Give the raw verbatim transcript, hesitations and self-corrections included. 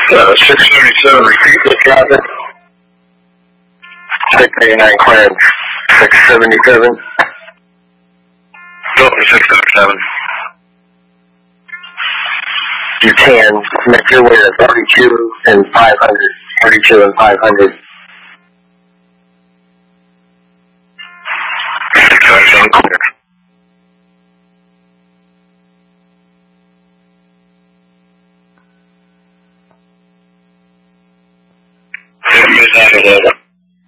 Uh, six seventy-seven, repeat the traffic. six eighty-nine clearance, six seventy-seven. Go for six seventy-seven. You can make your way to thirty-two and five hundred. thirty-two and five hundred. six seventy-seven clear. Midnight at